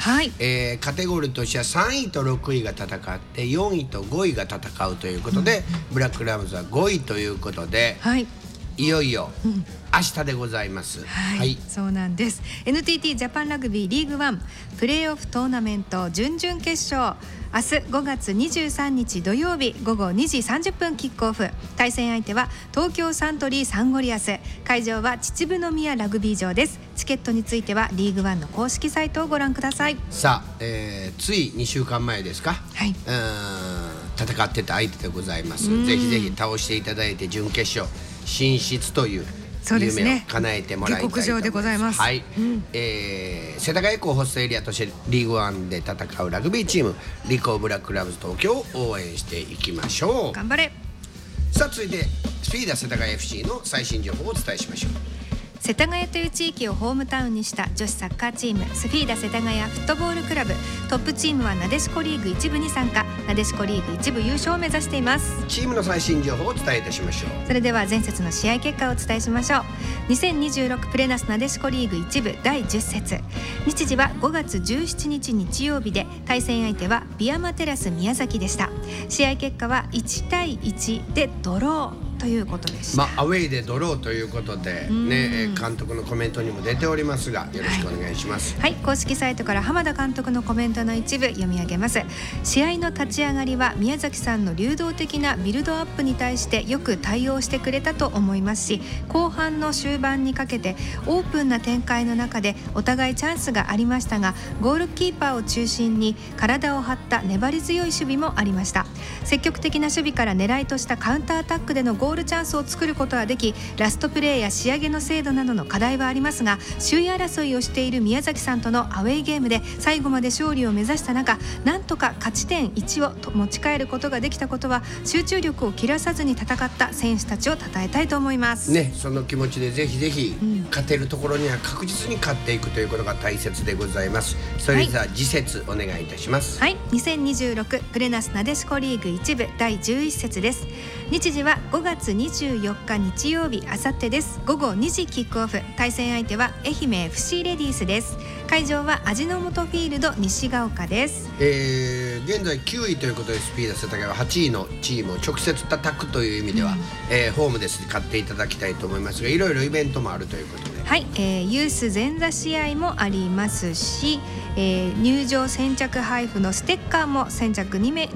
はい、 カテゴリーとしては3位と6位が戦って4位と5位が戦うということで、ブラックラムズは5位ということで、 はい、 いよいよ明日でございます。 はい、 はい、 そうなんです。 NTT ジャパンラグビーリーグワンプレーオフトーナメント準々決勝、明日5月23日土曜日午後2時30分キックオフ。対戦相手は東京サントリーサンゴリアス。会場は秩父宮ラグビー場です。チケットについてはリーグワンの公式サイトをご覧ください。 さあ、つい2週間前ですか、 はい、 戦ってた相手でございます。ぜひぜひ倒していただいて準決勝進出という夢を叶えてもらいたいと思います。 下克上でございます。 はい、世田谷区ホストエリアとしてリーグワンで戦うラグビーチームリコーブラックラブズ東京を応援していきましょう。 頑張れ。 さあ続いてスピーダ世田谷 FC の最新情報をお伝えしましょう。 世田谷という地域をホームタウンにした女子サッカーチームスフィーダ世田谷フットボールクラブ。トップチームはなでしこリーグ1部に参加。なでしこリーグ1部優勝を目指しています。 チームの最新情報をお伝えいたしましょう。 それでは前節の試合結果をお伝えしましょう。2026プレナスなでしこリーグ1部第10節、日時は5月17日日曜日で、対戦相手はビアマテラス宮崎でした。試合結果は1対1でドローということでした。 アウェイでドローということで、ね、監督のコメントにも出ておりますが、よろしくお願いします。 はい、公式サイトから浜田監督のコメントの一部読み上げます。試合の立ち上がりは宮崎さんの流動的なビルドアップに対してよく対応してくれたと思いますし、後半の終盤にかけてオープンな展開の中でお互いチャンスがありましたが、ゴールキーパーを中心に体を張った粘り強い守備もありました。積極的な守備から狙いとしたカウンターアタックでのゴールチャンスを作ることはでき、ラストプレーや仕上げの精度などの課題はありますが、首位争いをしている宮崎さんとのアウェーゲームで最後まで勝利を目指した中、なんとか勝ち点1を持ち帰ることができたことは、集中力を切らさずに戦った選手たちを称えたいと思いますね。その気持ちでぜひぜひ、勝てるところには確実に勝っていくということが大切でございます。それでは次節お願いいたします。 はい、2026プレナスなでしこリーグ1部第11節です。日時は5月24日日曜日、あさってです。午後2時キックオフ。対戦相手は愛媛 FC レディースです。会場は味の素フィールド西が丘です。 現在9位ということで、スピーダ世田谷は8位のチームを直接叩くという意味では、ホームです勝っていただきたいと思いますが、いろいろイベントもあるということで、 はい、ユース前座試合もありますし、入場先着配布のステッカーも先着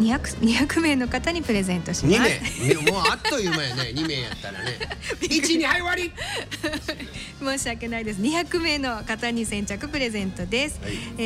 200名の方にプレゼントします。 2名もうあっという間やね。2名やったらね1、2、はい終わり申し訳ないです。200名の方に先着プレゼントです、 はい。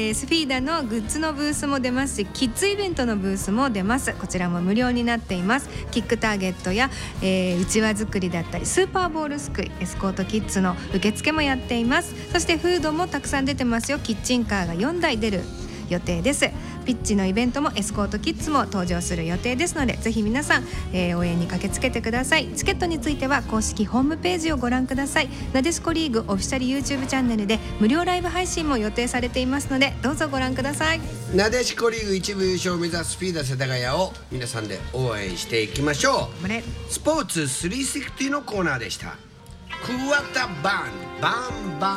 スフィーダのグッズのブースも出ますし、キッズイベントのブースも出ます。こちらも無料になっています。キックターゲットや、うちわ作りだったりスーパーボールすくい、エスコートキッズの受付もやっています。そしてフードもたくさん出てますよ。キッチンカーが4台出る予定です。ピッチのイベントもエスコートキッズも登場する予定ですので、ぜひ皆さん、応援に駆けつけてください。チケットについては公式ホームページをご覧ください。なでしこリーグオフィシャル YouTube チャンネルで無料ライブ配信も予定されていますので、どうぞご覧ください。 なでしこリーグ1部優勝を目指すスピーダ世田谷を皆さんで応援していきましょう。スポーツ360のコーナーでした。クワタバンバンバン